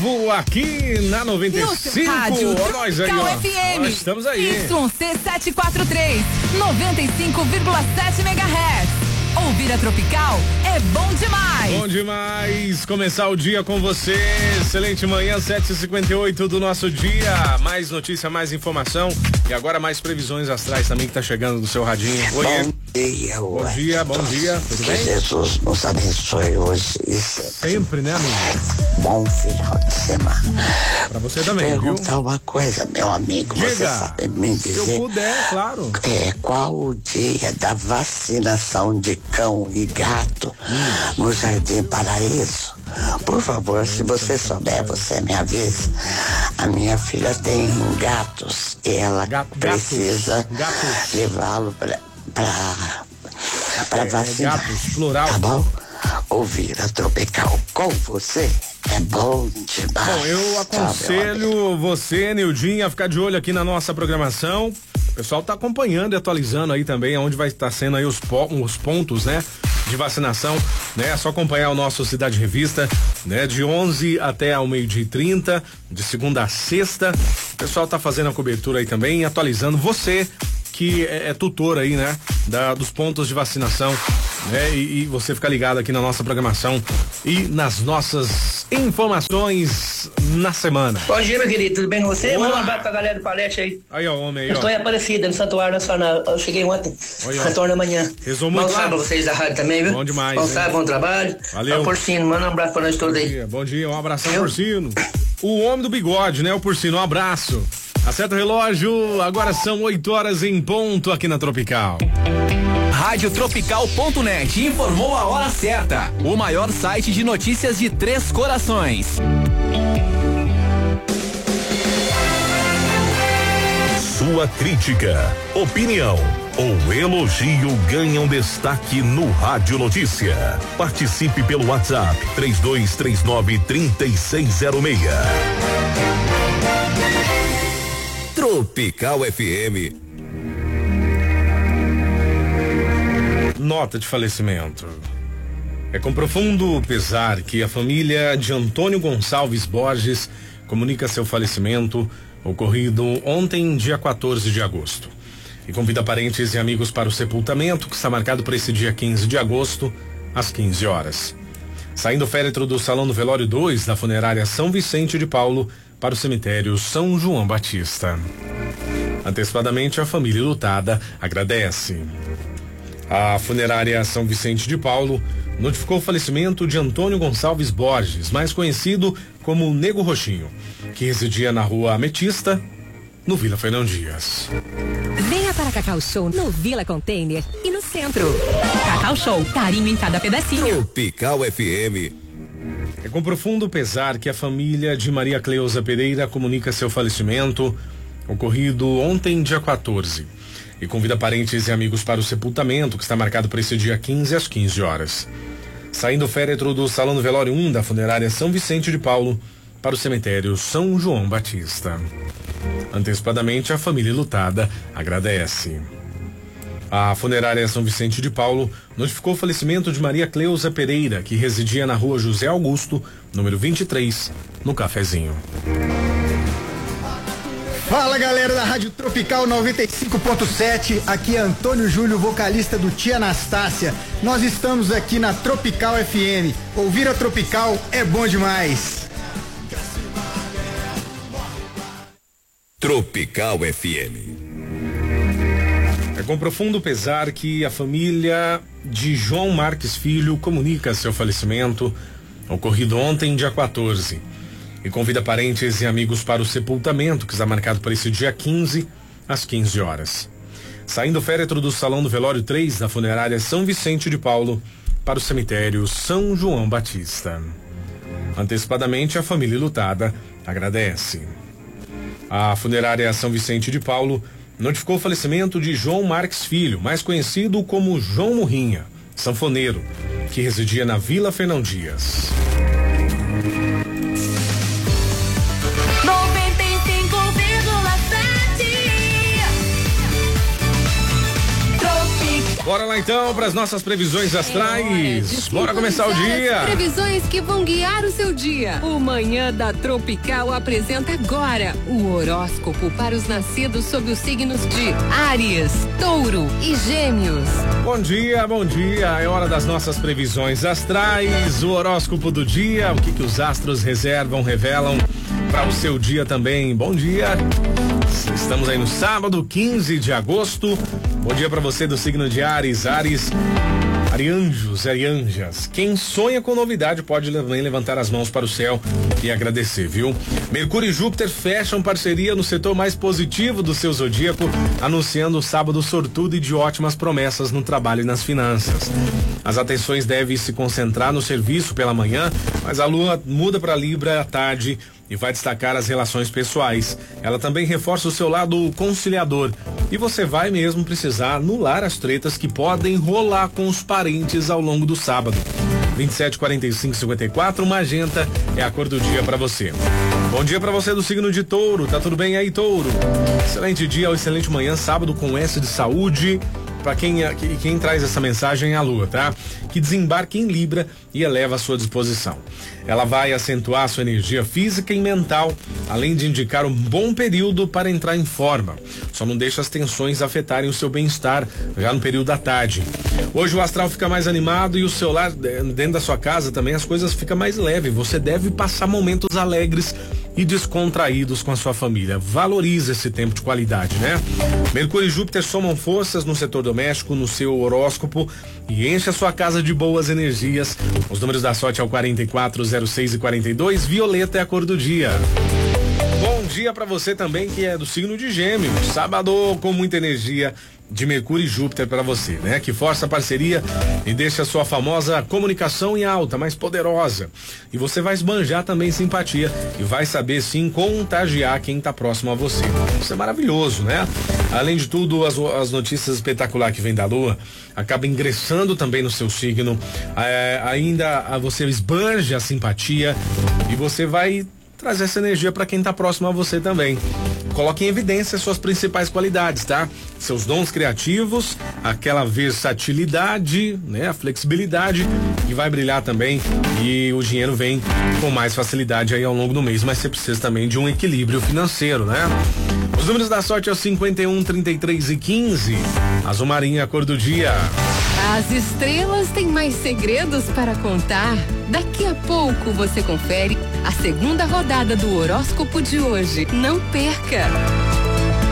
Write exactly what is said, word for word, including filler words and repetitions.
vivo aqui na noventa e cinco. Rádio Ó, nós aí, ó. F M. Nós estamos aí. Y C setecentos e quarenta e três, noventa e cinco vírgula sete megahertz. Ouvir a Tropical é bom demais. Bom demais começar o dia com você. Excelente manhã, sete e cinquenta e oito do nosso dia. Mais notícia, mais informação e agora mais previsões astrais também que tá chegando no seu radinho. Oi. Bom dia, Bom dia, bom dia. Tudo que bem? Jesus nos abençoe hoje e sempre. Sempre, né, amigo? Bom final de semana. Pra você também, Perguntar viu? uma coisa, meu amigo. Diga. Você sabe me Se eu dizer puder, claro. é, qual o dia da vacinação de cão e gato hum. no Jardim Paraíso? Por favor, se você souber, você me avisa. A minha filha tem gatos e ela Gato, precisa gatos. levá-lo para para para É, vacinar. gatos, plural. Tá bom? Ouvir a Tropical com você é bom demais. Bom, eu Tchau, meu aconselho amigo. você, Nildinho, a ficar de olho aqui na nossa programação. O pessoal tá acompanhando e atualizando aí também onde vai estar sendo aí os, po os pontos, né? De vacinação, né? É só acompanhar o nosso Cidade Revista, né? De onze até ao meio-dia e trinta, de segunda a sexta. O pessoal tá fazendo a cobertura aí também e atualizando você que é, é tutor aí, né? Da, dos pontos de vacinação, né? E, e você fica ligado aqui na nossa programação e nas nossas informações na semana. Bom dia, meu querido, tudo bem com você? Olá. Manda um abraço pra galera do Palete aí. Aí, ó, homem aí, Eu ó. estou em Aparecida, no Santuário Nacional. Eu cheguei ontem, Oi, ó. retorno amanhã. Rezou Bom muito lá. sábado pra vocês da rádio também, viu? Bom demais, Bom hein? sábado, bom trabalho. Valeu. É o Porcino, manda um abraço pra nós todos Bom aí. dia, bom dia, um abração, Eu? Porcino. O homem do bigode, né, o Porcino, um abraço. Acerta o relógio, agora são oito horas em ponto aqui na Tropical. Rádio Tropical ponto net informou a hora certa. O maior site de notícias de Três Corações. Sua crítica, opinião ou elogio ganham destaque no Rádio Notícia. Participe pelo WhatsApp três dois três nove, três seis zero seis. Tropical F M. Nota de falecimento. É com profundo pesar que a família de Antônio Gonçalves Borges comunica seu falecimento ocorrido ontem, dia quatorze de agosto. E convida parentes e amigos para o sepultamento, que está marcado para esse dia quinze de agosto, às quinze horas. Saindo o féretro do Salão do Velório dois da funerária São Vicente de Paulo para o cemitério São João Batista. Antecipadamente, a família lutada agradece. A funerária São Vicente de Paulo notificou o falecimento de Antônio Gonçalves Borges, mais conhecido como Nego Roxinho, que residia na rua Ametista, no Vila Fernão Dias. Venha para Cacau Show no Vila Container e no centro. Cacau Show, carinho em cada pedacinho. Tropical F M. É com profundo pesar que a família de Maria Cleusa Pereira comunica seu falecimento ocorrido ontem, dia quatorze. E convida parentes e amigos para o sepultamento, que está marcado para esse dia quinze às quinze horas. Saindo o féretro do Salão do Velório um da funerária São Vicente de Paulo para o cemitério São João Batista. Antecipadamente, a família lutada agradece. A funerária São Vicente de Paulo notificou o falecimento de Maria Cleusa Pereira, que residia na rua José Augusto, número vinte e três, no Cafezinho. Fala, galera da Rádio Tropical noventa e cinco ponto sete, aqui é Antônio Júlio, vocalista do Tia Anastácia. Nós estamos aqui na Tropical F M. Ouvir a Tropical é bom demais. Tropical F M. É com profundo pesar que a família de João Marques Filho comunica seu falecimento ocorrido ontem, dia quatorze. E convida parentes e amigos para o sepultamento, que está marcado para esse dia quinze, às quinze horas. Saindo o féretro do Salão do Velório três da funerária São Vicente de Paulo para o cemitério São João Batista. Antecipadamente, a família lutada agradece. A funerária São Vicente de Paulo notificou o falecimento de João Marques Filho, mais conhecido como João Murrinha, sanfoneiro, que residia na Vila Fernão Dias. Bora lá então para as nossas previsões astrais. É Bora começar o dia. As previsões que vão guiar o seu dia. O Manhã da Tropical apresenta agora o horóscopo para os nascidos sob os signos de Áries, Touro e Gêmeos. Bom dia, bom dia. É hora das nossas previsões astrais. O horóscopo do dia, o que que os astros reservam, revelam para o seu dia também. Bom dia. Estamos aí no sábado, quinze de agosto. Bom dia para você do signo de Áries, Áries, Arianjos, Arianjas. Quem sonha com novidade pode também levantar as mãos para o céu e agradecer, viu? Mercúrio e Júpiter fecham parceria no setor mais positivo do seu zodíaco, anunciando o sábado sortudo e de ótimas promessas no trabalho e nas finanças. As atenções devem se concentrar no serviço pela manhã, mas a lua muda para Libra à tarde e vai destacar as relações pessoais. Ela também reforça o seu lado conciliador e você vai mesmo precisar anular as tretas que podem rolar com os parentes ao longo do sábado. vinte e sete, quarenta e cinco, cinquenta e quatro, magenta é a cor do dia para você. Bom dia para você do signo de Touro, tá tudo bem aí, Touro? Excelente dia, excelente manhã, sábado com S de saúde. Para quem, quem traz essa mensagem é a Lua, tá? Que desembarca em Libra e eleva a sua disposição. Ela vai acentuar a sua energia física e mental, além de indicar um bom período para entrar em forma. Só não deixa as tensões afetarem o seu bem-estar já no período da tarde. Hoje o astral fica mais animado e o seu lar, dentro da sua casa também, as coisas ficam mais leves. Você deve passar momentos alegres e descontraídos com a sua família. Valorize esse tempo de qualidade, né? Mercúrio e Júpiter somam forças no setor doméstico, no seu horóscopo e enche a sua casa de boas energias. Os números da sorte é o quarenta e quatro, zero seis e quarenta e dois. Violeta é a cor do dia. Bom dia para você também que é do signo de Gêmeos. Sábado com muita energia de Mercúrio e Júpiter para você, né? Que força a parceria e deixa a sua famosa comunicação em alta, mais poderosa. E você vai esbanjar também simpatia e vai saber sim contagiar quem tá próximo a você. Isso é maravilhoso, né? Além de tudo, as, as notícias espetaculares que vem da Lua acabam ingressando também no seu signo. É, ainda você esbanja a simpatia e você vai trazer essa energia para quem tá próximo a você também. Coloque em evidência suas principais qualidades, tá? Seus dons criativos, aquela versatilidade, né? A flexibilidade que vai brilhar também e o dinheiro vem com mais facilidade aí ao longo do mês, mas você precisa também de um equilíbrio financeiro, né? Os números da sorte é o cinquenta e um, trinta e três e quinze. Azul marinho é a cor do dia. As estrelas têm mais segredos para contar. Daqui a pouco você confere a segunda rodada do horóscopo de hoje. Não perca!